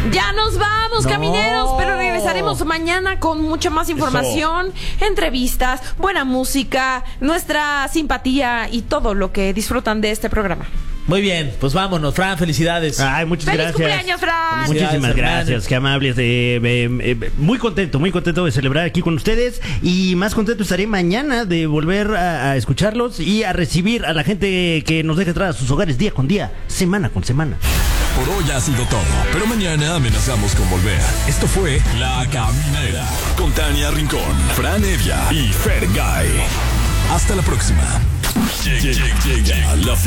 Ya nos vamos, camineros, pero regresaremos mañana con mucha más información, entrevistas, buena música, nuestra simpatía y todo lo que disfrutan de este programa. Muy bien, pues vámonos, Fran, felicidades. Ay, muchas ¡Feliz gracias. cumpleaños, Fran! Muchísimas gracias, qué amables. Muy contento de celebrar aquí con ustedes y más contento estaré mañana de volver a escucharlos y a recibir a la gente que nos deja entrar a sus hogares día con día, semana con semana. Por hoy ha sido todo, pero mañana amenazamos con volver. Esto fue La Caminera con Tania Rincón, Fran Evia y Fergay. Hasta la próxima. Llega la